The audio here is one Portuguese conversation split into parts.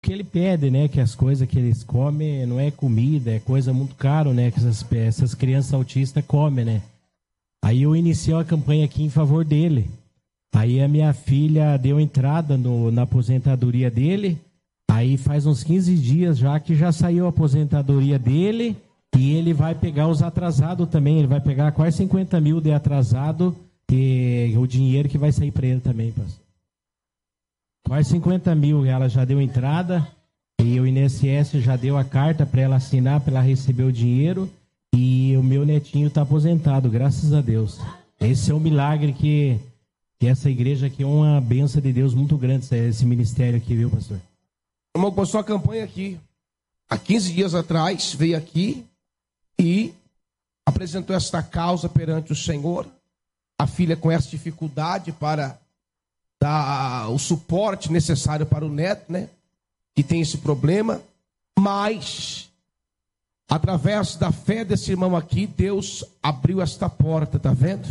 que ele pede, né? Que as coisas que eles comem não é comida, é coisa muito caro, né? Que essas crianças autistas comem, né? Aí eu iniciei a campanha aqui em favor dele. Aí a minha filha deu entrada na aposentadoria dele. Aí faz uns 15 dias já que já saiu a aposentadoria dele. E ele vai pegar os atrasados também. Ele vai pegar quase 50 mil de atrasado. E o dinheiro que vai sair para ele também, pastor. Quase 50 mil ela já deu entrada. E o INSS já deu a carta para ela assinar, para ela receber o dinheiro. E o meu netinho está aposentado, graças a Deus. Esse é um milagre que essa igreja aqui é uma bênção de Deus muito grande, esse ministério aqui, viu, pastor? Irmão, começou a campanha aqui. Há 15 dias atrás, veio aqui e apresentou esta causa perante o Senhor. A filha com essa dificuldade para dar o suporte necessário para o neto, né? Que tem esse problema. Mas, através da fé desse irmão aqui, Deus abriu esta porta, tá vendo?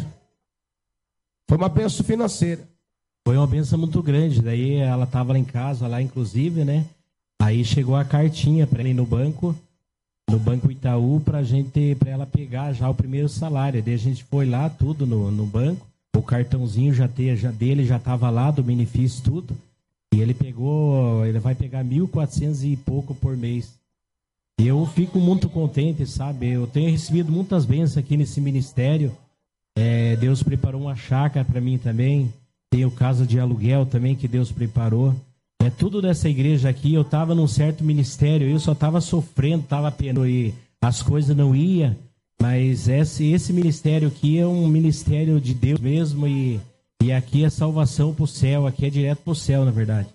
Foi uma bênção financeira. Foi uma bênção muito grande. Daí ela estava lá em casa, lá inclusive, né? Aí chegou a cartinha para ela ir no Banco Itaú, para ela pegar já o primeiro salário. Daí a gente foi lá, tudo no banco. O cartãozinho dele já estava lá, do benefício, tudo. E ele vai pegar 1.400 e pouco por mês. E eu fico muito contente, sabe? Eu tenho recebido muitas bênçãos aqui nesse ministério. Deus preparou uma chácara para mim também. Tem o casa de aluguel também que Deus preparou. Tudo dessa igreja aqui, eu estava num certo ministério, eu só estava sofrendo, estava penando e as coisas não iam. Mas esse ministério aqui é um ministério de Deus mesmo e aqui é salvação para o céu, aqui é direto para o céu, na verdade.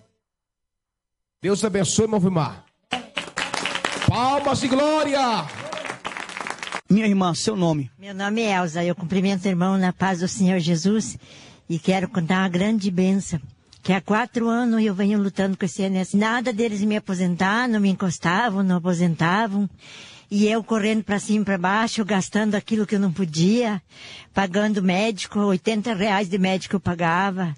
Deus abençoe, irmão Vilmar. Palmas e glória! Minha irmã, seu nome? Meu nome é Elza, eu cumprimento o irmão na paz do Senhor Jesus e quero contar uma grande bênção. Que há 4 anos eu venho lutando com esse INSS. Nada deles me aposentar, não me encostavam, não aposentavam. E eu correndo para cima e para baixo, gastando aquilo que eu não podia, pagando médico, R$80 de médico eu pagava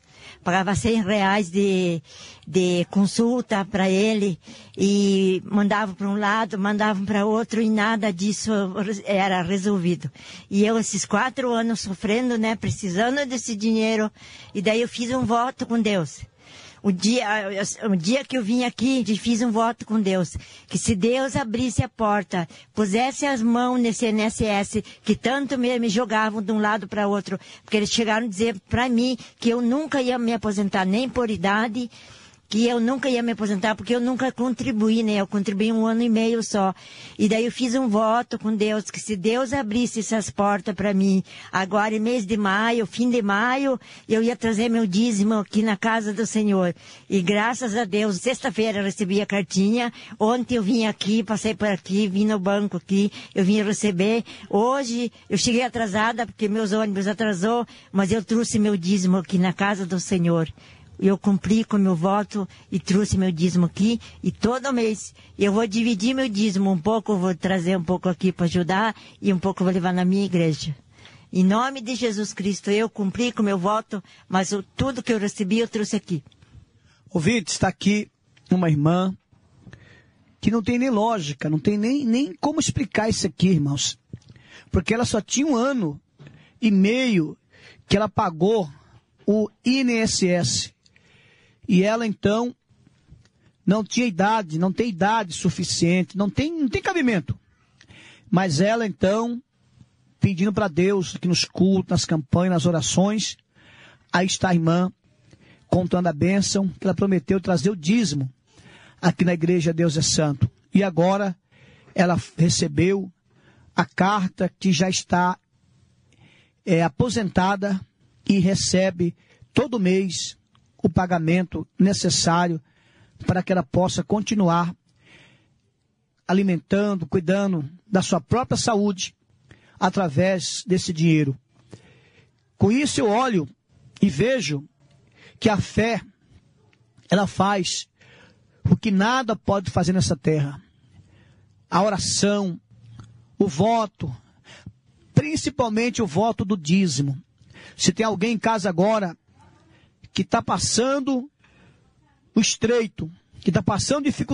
R$100 de consulta para ele, e mandavam para um lado, mandavam para outro, e nada disso era resolvido. E eu, esses 4 anos sofrendo, né, precisando desse dinheiro, e daí eu fiz um voto com Deus. O dia que eu vim aqui, fiz um voto com Deus, que se Deus abrisse a porta, pusesse as mãos nesse INSS, que tanto me jogavam de um lado para outro, porque eles chegaram a dizer para mim que eu nunca ia me aposentar, nem por idade, que eu nunca ia me aposentar, porque eu nunca contribuí, né? Eu contribuí 1 ano e meio só. E daí eu fiz um voto com Deus, que se Deus abrisse essas portas para mim, agora em mês de maio, fim de maio, eu ia trazer meu dízimo aqui na casa do Senhor. E graças a Deus, sexta-feira eu recebi a cartinha, ontem eu vim aqui, passei por aqui, vim no banco aqui, eu vim receber. Hoje eu cheguei atrasada, porque meus ônibus atrasou, mas eu trouxe meu dízimo aqui na casa do Senhor. Eu cumpri com meu voto e trouxe meu dízimo aqui, e todo mês eu vou dividir meu dízimo, um pouco eu vou trazer um pouco aqui para ajudar e um pouco eu vou levar na minha igreja. Em nome de Jesus Cristo, eu cumpri com meu voto, mas tudo que eu recebi eu trouxe aqui. Ouvinte, está aqui uma irmã que não tem nem lógica, não tem nem como explicar isso aqui, irmãos. Porque ela só tinha 1 ano e meio que ela pagou o INSS. E ela, então, não tinha idade, não tem idade suficiente, não tem cabimento. Mas ela, então, pedindo para Deus, aqui nos cultos, nas campanhas, nas orações, aí está a irmã contando a bênção, que ela prometeu trazer o dízimo aqui na igreja Deus é Santo. E agora ela recebeu a carta que já está aposentada e recebe todo mês o pagamento necessário para que ela possa continuar alimentando, cuidando da sua própria saúde através desse dinheiro. Com isso eu olho e vejo que a fé, ela faz o que nada pode fazer nessa terra. A oração, o voto, principalmente o voto do dízimo. Se tem alguém em casa agora que está passando o estreito, que está passando dificuldade,